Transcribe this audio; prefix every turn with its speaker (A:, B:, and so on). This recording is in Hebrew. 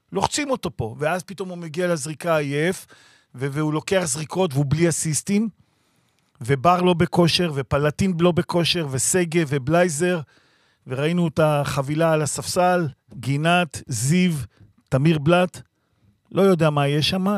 A: לוחצים אותו פה, ואז פתאום הוא מגיע לזריקה עייף, והוא לוקח זריקות והוא בלי אסיסטים, ובר לא בכושר, ופלטין לא בכושר, וסגה ובלייזר, וראינו את החבילה על הספסל, גינת, זיו, תמיר בלט, לא יודע מה יש שם,